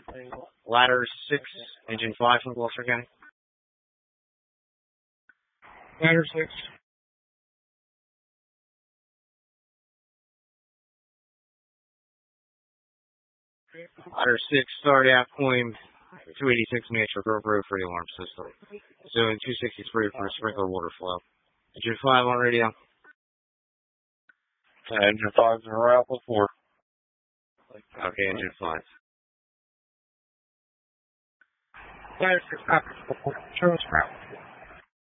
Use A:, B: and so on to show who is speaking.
A: Ladder 6, engine 5 from Gloucester County.
B: Ladder 6.
A: Ladder 6, start aft point 286 Metro Grove Road for the alarm system. Zone 263 for sprinkler water flow. Engine 5 on radio.
B: Engine 5's in route before.
A: Okay, engine 5.
B: Ladder 6, copy. Service route.